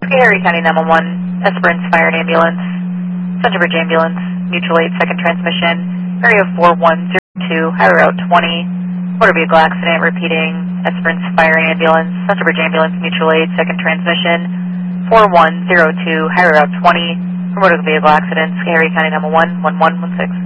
Erie County 911, Esperance Fire and Ambulance, Central Bridge Ambulance, Mutual Aid, second transmission, area 4102, Highway Route 20, motor vehicle accident, repeating, Esperance Fire and Ambulance, Central Bridge Ambulance, Mutual Aid, second transmission, 4102, Highway Route 20, for motor vehicle accidents, Erie County 911, 1116.